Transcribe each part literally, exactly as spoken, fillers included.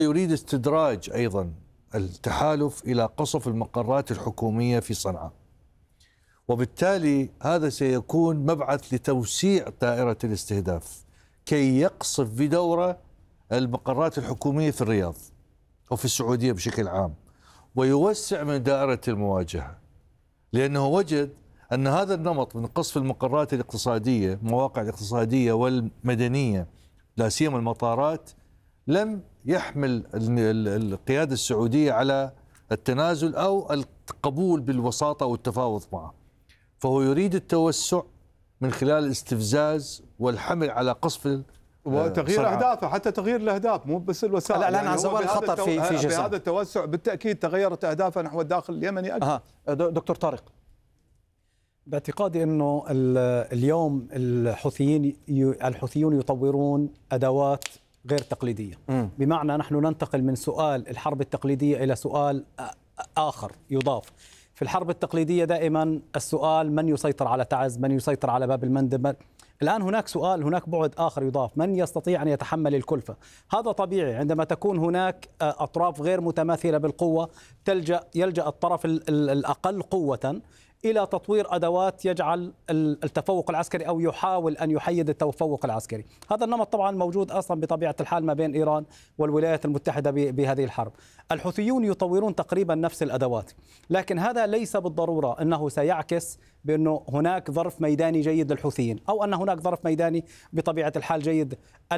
يريد استدراج أيضا التحالف إلى قصف المقرات الحكومية في صنعاء، وبالتالي هذا سيكون مبعث لتوسيع دائرة الاستهداف كي يقصف بدورة المقرات الحكومية في الرياض وفي السعودية بشكل عام، ويوسع من دائرة المواجهة، لأنه وجد أن هذا النمط من قصف المقرات الاقتصادية، المواقع الاقتصادية والمدنية لا سيما المطارات، لم يحمل القيادة السعودية على التنازل أو القبول بالوساطة والتفاوض معه، فهو يريد التوسع من خلال الاستفزاز والحمل على قصف وتغيير اهدافه، حتى تغيير الاهداف مو بس الوسائل. الان عن زوال خطر في في جازان. بهذا التوسع بالتاكيد تغيرت اهدافه نحو الداخل اليمني اكثر. أه. دكتور طارق، باعتقادي انه اليوم الحوثيين الحوثيون يطورون ادوات غير تقليديه، م. بمعنى نحن ننتقل من سؤال الحرب التقليديه الى سؤال اخر يضاف. في الحرب التقليديه دائما السؤال من يسيطر على تعز، من يسيطر على باب المندب. الآن هناك سؤال، هناك بعد آخر يضاف، من يستطيع أن يتحمل الكلفة؟ هذا طبيعي عندما تكون هناك أطراف غير متماثلة بالقوة، تلجأ يلجأ الطرف الأقل قوة إلى تطوير أدوات يجعل التفوق العسكري أو يحاول أن يحيد التفوق العسكري. هذا النمط طبعا موجود أصلا بطبيعة الحال ما بين إيران والولايات المتحدة بهذه الحرب. الحوثيون يطورون تقريبا نفس الأدوات، لكن هذا ليس بالضرورة أنه سيعكس بأنه هناك ظرف ميداني جيد للحوثيين أو أن هناك ظرف ميداني بطبيعة الحال جيد.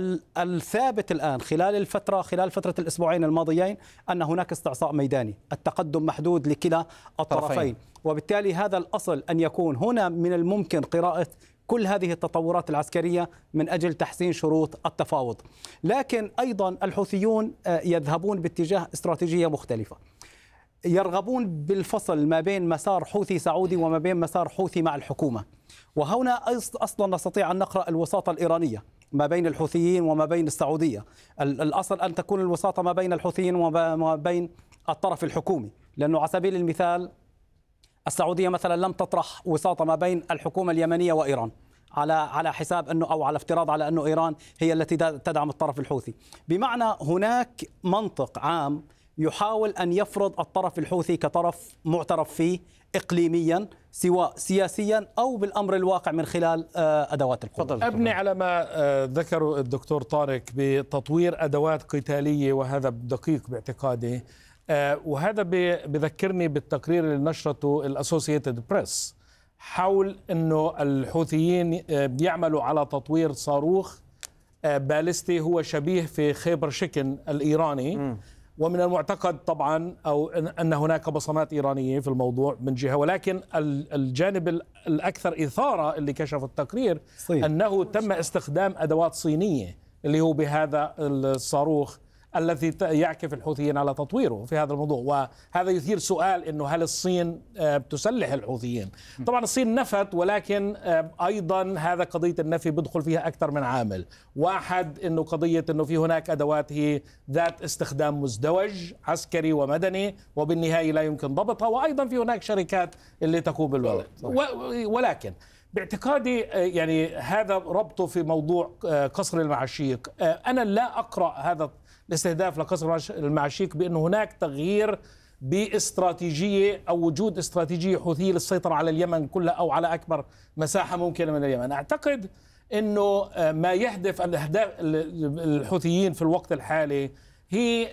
الثابت الآن خلال الفترة خلال فترة الأسبوعين الماضيين أن هناك استعصاء ميداني، التقدم محدود لكلا الطرفين، وبالتالي هذا الأصل أن يكون هنا من الممكن قراءة كل هذه التطورات العسكرية من أجل تحسين شروط التفاوض. لكن أيضا الحوثيون يذهبون باتجاه استراتيجية مختلفة، يرغبون بالفصل ما بين مسار حوثي سعودي وما بين مسار حوثي مع الحكومة، وهنا أصلا نستطيع أن نقرأ الوساطة الإيرانية ما بين الحوثيين وما بين السعودية. الأصل أن تكون الوساطة ما بين الحوثيين وما بين الطرف الحكومي، لأنه على سبيل المثال السعودية مثلا لم تطرح وساطة ما بين الحكومة اليمنية وإيران على على حساب أنه أو على افتراض على أنه إيران هي التي تدعم الطرف الحوثي. بمعنى هناك منطق عام يحاول أن يفرض الطرف الحوثي كطرف معترف فيه إقليميا سواء سياسيا أو بالأمر الواقع من خلال أدوات القوة. أبني على ما ذكره الدكتور طارق بتطوير أدوات قتالية، وهذا دقيق باعتقادي، وهذا بذكرني بالتقرير اللي نشرته الأسوسييتد بريس حول أنه الحوثيين بيعملوا على تطوير صاروخ باليستي هو شبيه في خيبر شكن الإيراني، م. ومن المعتقد طبعا أو أن هناك بصمات إيرانية في الموضوع من جهة، ولكن الجانب الأكثر إثارة اللي كشف التقرير صين. أنه تم استخدام أدوات صينية اللي هو بهذا الصاروخ الذي يعكف الحوثيين على تطويره في هذا الموضوع. وهذا يثير سؤال أنه هل الصين تسلح الحوثيين؟ طبعا الصين نفت، ولكن أيضا هذا قضية النفي بدخل فيها أكثر من عامل. واحد أنه قضية أنه في هناك أدوات هي ذات استخدام مزدوج عسكري ومدني وبالنهاية لا يمكن ضبطها، وأيضا في هناك شركات اللي تقوم بالوضع. ولكن باعتقادي يعني هذا ربطه في موضوع قصر المعاشيق. أنا لا أقرأ هذا الاستهداف لقصر المعاشيق بأن هناك تغيير باستراتيجية أو وجود استراتيجية حوثية للسيطرة على اليمن كلها أو على أكبر مساحة ممكنة من اليمن. أعتقد أنه ما يهدف الأهداف الحوثيين في الوقت الحالي هي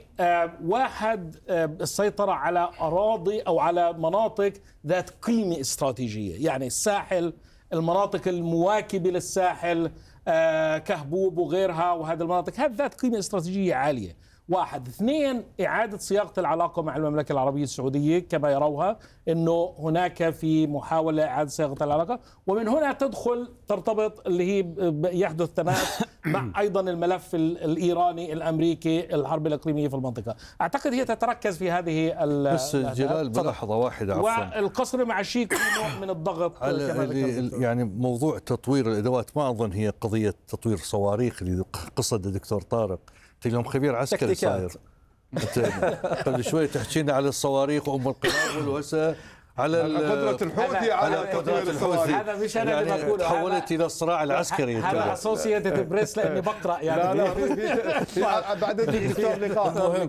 واحد السيطرة على أراضي أو على مناطق ذات قيمة استراتيجية، يعني الساحل، المناطق المواكبة للساحل كهبوب وغيرها، وهذه المناطق هذه ذات قيمة استراتيجية عالية. واحد. اثنين، إعادة صياغة العلاقة مع المملكة العربية السعودية كما يروها، أنه هناك في محاولة إعادة صياغة العلاقة، ومن هنا تدخل ترتبط اللي هي يحدث تماس مع أيضا الملف الإيراني الأمريكي الحرب الإقليمية في المنطقة. أعتقد هي تتركز في هذه بس جلال بلحظة واحدة عفوا، والقصر مع الشيك نوع من الضغط كما يعني موضوع تطوير الأدوات ما أظن هي قضية تطوير صواريخ اللي قصد الدكتور طارق. اليوم خبير عسكري صاير، قبل شوي تحكينا على الصواريخ وأم القنابل، وهسه على قدرة الحوثي على تطوير الحوثي. هذا مش انا اللي يعني بقوله، تحولت الى الصراع العسكري. هذا اسوسييتد بريس لاني بقرا يعني لا لا في في بعدين في دكتور لقاء